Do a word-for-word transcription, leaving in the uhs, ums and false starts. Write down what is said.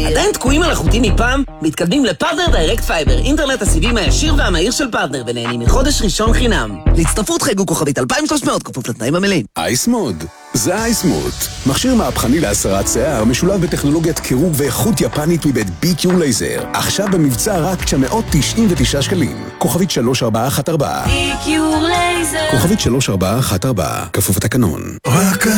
עדיין תקועים על החוטים מפעם? מתקדמים לפרטנר דיירקט פייבר, אינטרנט הסיבים הישיר והמהיר של פרטנר, ונהנים מחודש ראשון חינם. להצטרפות חייגו כוכבית אלפיים ושלוש מאות כפוף לתנאים המלאים. אייסמוד, זה אייסמוד. מכשיר מהפכני להסרת שיער, משולב בטכנולוגיית קירור ואיכות יפנית מבית בי-קיור לייזר. עכשיו במבצע רק תשע מאות תשעים ותשע שקלים. כוכבית שלוש ארבע אחת ארבע. בי-קיור לייזר. כוכבית שלוש ארבע אחת ארבע. כפוף התקנון. רק